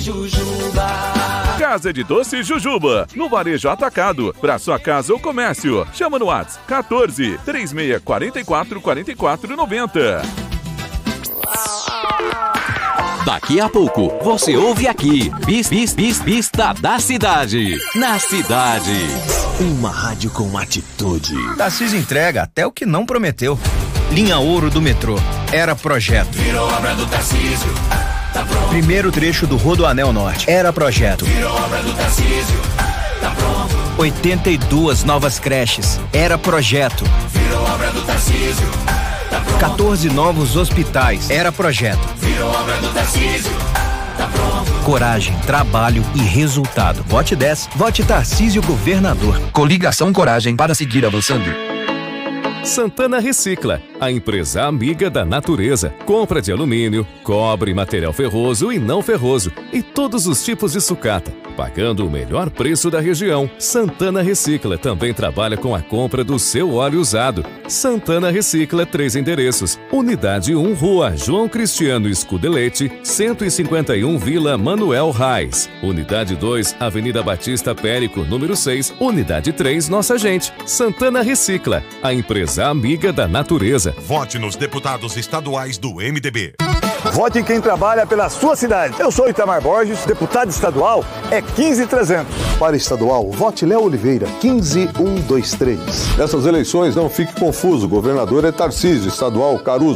Jujuba. Casa de Doce Jujuba, no Varejo Atacado, para sua casa ou comércio. Chama no WhatsApp 14 3644 4490. Daqui a pouco, você ouve aqui, Vista da Cidade, na cidade. Uma rádio com atitude. Tarcísio entrega até o que não prometeu. Linha Ouro do metrô, era projeto. Virou obra do Tarcísio, tá pronto. Primeiro trecho do Rodoanel Norte, era projeto. Virou obra do Tarcísio, tá pronto. 82 novas creches, era projeto. Virou obra do Tarcísio, tá pronto. 14 novos hospitais, era projeto. Virou obra do Tarcísio, tá pronto. Coragem, trabalho e resultado. Vote 10, vote Tarcísio Governador. Coligação Coragem para seguir avançando. Santana Recicla, a empresa amiga da natureza. Compra de alumínio, cobre, material ferroso e não ferroso e todos os tipos de sucata, pagando o melhor preço da região. Santana Recicla também trabalha com a compra do seu óleo usado. Santana Recicla, 3 endereços. Unidade 1, Rua João Cristiano Scudelete, 151 Vila Manuel Reis. Unidade 2, Avenida Batista Périco, número 6. Unidade 3, Nossa Gente. Santana Recicla, a empresa amiga da natureza. Vote nos deputados estaduais do MDB. Vote em quem trabalha pela sua cidade. Eu sou Itamar Borges, deputado estadual é 15300. Para estadual, vote Léo Oliveira, 15123. Nessas eleições, não fique confuso. O governador é Tarcísio, estadual Caruso.